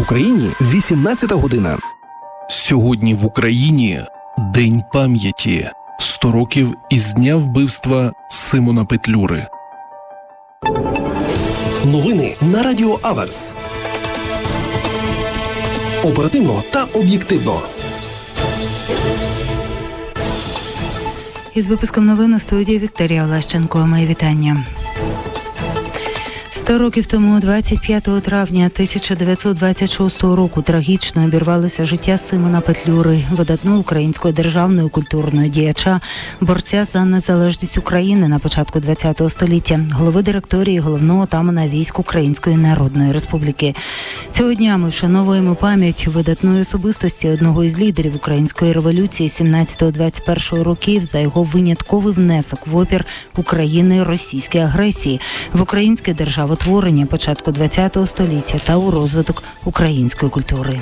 Україні 18 година. Сьогодні в Україні День пам'яті. 100 років із дня вбивства Симона Петлюри. Новини на Радіо Аверс. Оперативно та об'єктивно. Із випуском новин у студії Вікторія Олещенко. Мої вітання. 100 років тому, 25 травня 1926 року, трагічно обірвалося життя Симона Петлюри, видатного українського державного культурного діяча, борця за незалежність України на початку ХХ століття, голови директорії головного отамана військ Української Народної Республіки. Цього дня ми вшановуємо пам'ять видатної особистості, одного із лідерів української революції 17-21 років, за його винятковий внесок в опір України російській агресії, в українське державотворення початку ХХ століття та у розвиток української культури.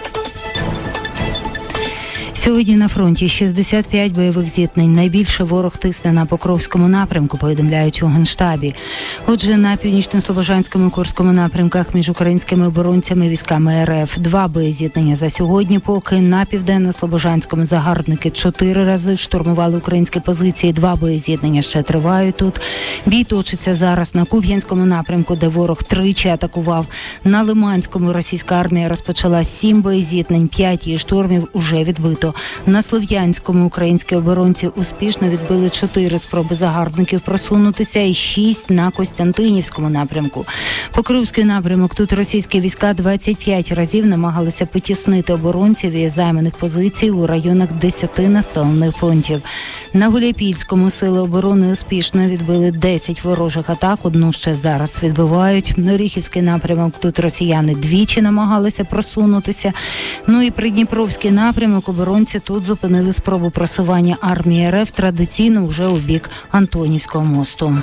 Сьогодні на фронті 65 бойових зіткнень. Найбільше ворог тисне на Покровському напрямку, повідомляють у Генштабі. Отже, на Північно-Слобожанському і Курському напрямках між українськими оборонцями і військами РФ 2 боєзіткнення за сьогодні, поки на Південно-Слобожанському загарбники 4 рази штурмували українські позиції, 2 боєзіткнення ще тривають тут. Бій точиться зараз на Куп'янському напрямку, де ворог тричі атакував. На Лиманському російська армія розпочала 7 боєзіткнень, 5 її штурмів уже відбито. На Слов'янському українські оборонці успішно відбили 4 спроби загарбників просунутися і 6 на Костянтинівському напрямку. Покровський напрямок. Тут російські війська 25 разів намагалися потіснити оборонців із займаних позицій у районах 10 населених пунктів. На Гуляйпільському сили оборони успішно відбили 10 ворожих атак, одну ще зараз відбивають. Оріхівський напрямок. Тут росіяни двічі намагалися просунутися. Ну і Придніпровський напрямок. Оборонці тут зупинили спробу просування армії РФ традиційно вже у бік Антонівського мосту.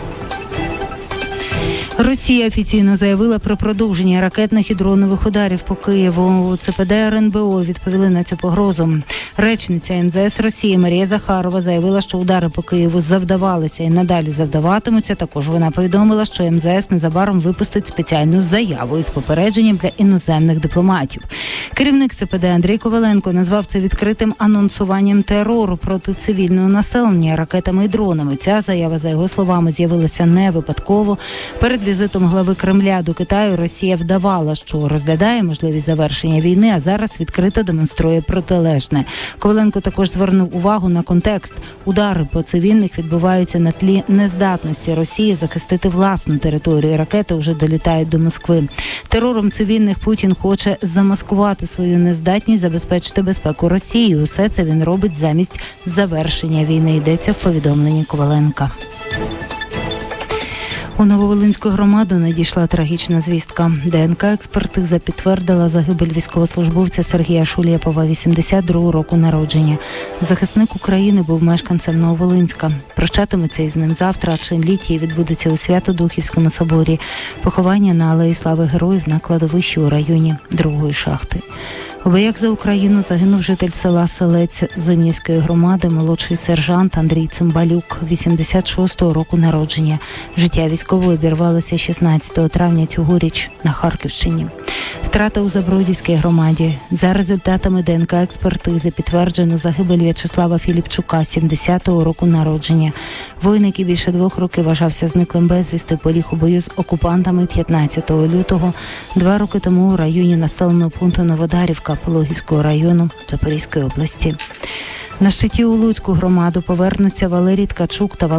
Росія офіційно заявила про продовження ракетних і дронових ударів по Києву. У ЦПД РНБО відповіли на цю погрозу. Речниця МЗС Росії Марія Захарова заявила, що удари по Києву завдавалися і надалі завдаватимуться. Також вона повідомила, що МЗС незабаром випустить спеціальну заяву із попередженням для іноземних дипломатів. Керівник ЦПД Андрій Коваленко назвав це відкритим анонсуванням терору проти цивільного населення ракетами і дронами. Ця заява, за його словами, з'явилася не випадково. Перед візитом глави Кремля до Китаю Росія вдавала, що розглядає можливість завершення війни, а зараз відкрито демонструє протилежне. Коваленко також звернув увагу на контекст. Удари по цивільних відбуваються на тлі нездатності Росії захистити власну територію. Ракети вже долітають до Москви. Терором цивільних Путін хоче замаскувати свою нездатність забезпечити безпеку Росії. Усе це він робить замість завершення війни, йдеться в повідомленні Коваленка. У Нововолинську громаду надійшла трагічна звістка. ДНК-експертиза підтвердила загибель військовослужбовця Сергія Шулєпова, 82-го року народження. Захисник України був мешканцем Нововолинська. Прощатимуться із ним завтра, а чинліття відбудеться у Свято-Духівському соборі. Поховання на Алеї Слави Героїв на кладовищі у районі 2-ї шахти. У боях за Україну загинув житель села Селець Зимнівської громади, молодший сержант Андрій Цимбалюк, 86-го року народження. Життя військового обірвалося 16 травня цьогоріч на Харківщині. Втрата у Забродівській громаді. За результатами ДНК-експертизи підтверджено загибель В'ячеслава Філіпчука, 70-го року народження. Воїн, який більше 2 років вважався зниклим безвісти, поліг у бою з окупантами 15 лютого, 2 роки тому у районі населеного пункту Новодарівка Пологівського району Запорізької області. На щиті у Луцьку громаду повернуться Валерій Ткачук та